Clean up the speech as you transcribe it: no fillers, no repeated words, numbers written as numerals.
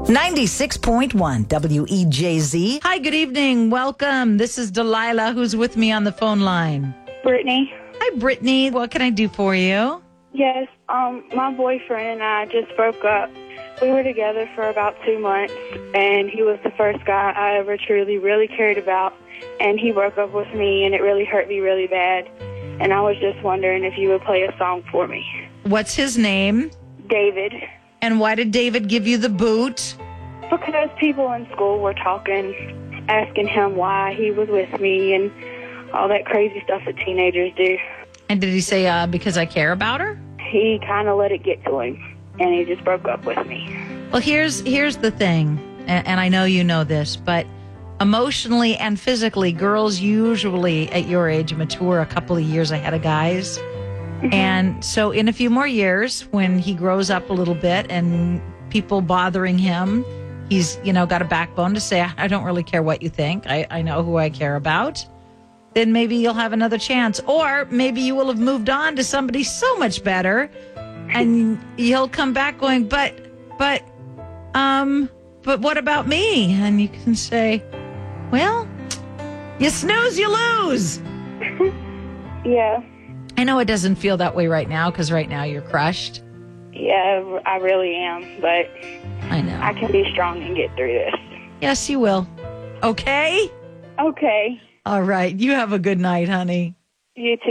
96.1 WEJZ. Hi, good evening. Welcome. This is Delilah, who's with me on the phone line. Brittany. Hi, Brittany. What can I do for you? Yes, my boyfriend and I just broke up. We were together for about 2 months, and he was the first guy I ever truly, really cared about. And he broke up with me, and it really hurt me really bad. And I was just wondering if you would play a song for me. What's his name? David. And why did David give you the boot? Because people in school were talking, asking him why he was with me and all that crazy stuff that teenagers do. And did he say, because I care about her? He kind of let it get to him, and he just broke up with me. Well, here's the thing, and I know you know this, but emotionally and physically, girls usually at your age mature a couple of years ahead of guys. Mm-hmm. And so in a few more years, when he grows up a little bit and people bothering him, he's, got a backbone to say, I don't really care what you think. I know who I care about. Then maybe you'll have another chance. Or maybe you will have moved on to somebody so much better, and he'll come back going, but what about me? And you can say, well, you snooze, you lose. Yeah. I know it doesn't feel that way right now, because right now you're crushed. Yeah, I really am, but I know. I can be strong and get through this. Yes, you will. Okay? Okay. All right. You have a good night, honey. You too.